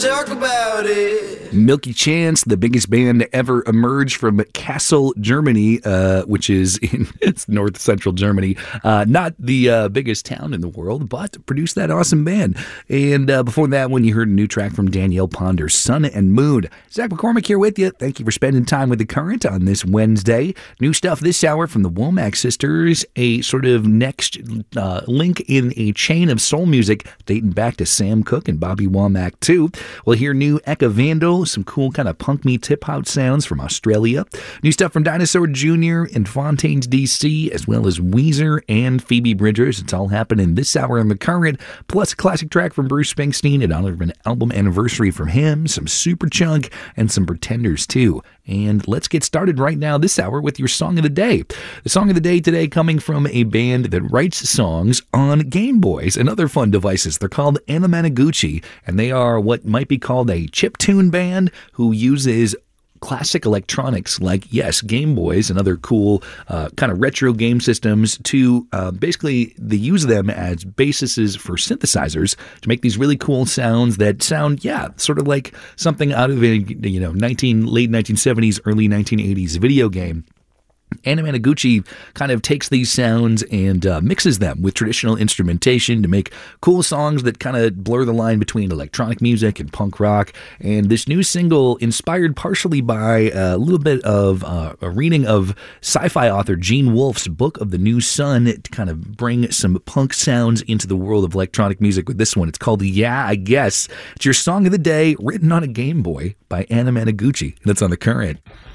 talk about it. Milky Chance, the biggest band to ever emerge from Kassel, Germany, which is in it's north central Germany. Not the biggest town in the world, but produced that awesome band. And before that one, you heard a new track from Danielle Ponder, Sun and Moon. Zach McCormick here with you. Thank you for spending time with The Current on this Wednesday. New stuff this hour from the Womack Sisters, a sort of next link in a chain of soul music dating back to Sam Cooke and Bobby Womack too. We'll hear new Eka Vandal, some cool kind of punk meets hip hop sounds from Australia. New stuff from Dinosaur Jr. and Fontaines DC, as well as Weezer and Phoebe Bridgers. It's all happening this hour on The Current, plus a classic track from Bruce Springsteen in honor of an album anniversary from him, some Superchunk, and some Pretenders too. And let's get started right now this hour with your Song of the Day. The Song of the Day today coming from a band that writes songs on Game Boys and other fun devices. They're called Anamanaguchi, and they are what might be called a chiptune band who uses classic electronics like, yes, Game Boys and other cool kind of retro game systems to basically they use them as bases for synthesizers to make these really cool sounds that sound, sort of like something out of a late 1970s, early 1980s video game. Anamanaguchi kind of takes these sounds and mixes them with traditional instrumentation to make cool songs that kind of blur the line between electronic music and punk rock. And this new single, inspired partially by a little bit of a reading of sci-fi author Gene Wolfe's Book of the New Sun, to kind of bring some punk sounds into the world of electronic music with this one. It's called Yeah, I Guess. It's your Song of the Day, written on a Game Boy by Anamanaguchi, and it's on The Current.